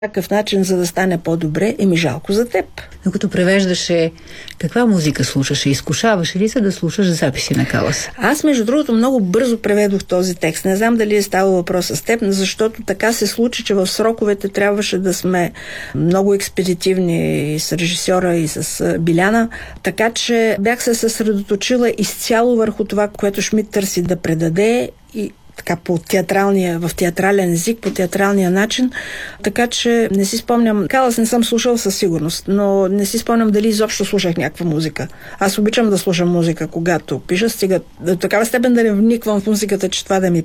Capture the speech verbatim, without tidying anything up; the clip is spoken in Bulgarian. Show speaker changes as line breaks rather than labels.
Такъв начин, за да стане по-добре, е ми жалко за теб.
Докато превеждаше, каква музика слушаше? Изкушаваше ли се да слушаш записи на Калас?
Аз, между другото, много бързо преведох този текст. Не знам дали е ставал въпрос с теб, защото така се случи, че в сроковете трябваше да сме много експедитивни и с режисьора, и с Биляна. Така че бях се съсредоточила изцяло върху това, което Шмидт търси да предаде, и така по театралния, в театрален език, по театралния начин. Така че не си спомням. Калас не съм слушал със сигурност, но не си спомням дали изобщо слушах някаква музика. Аз обичам да слушам музика, когато пиша, стига до такава степен да не вниквам в музиката, че това да ми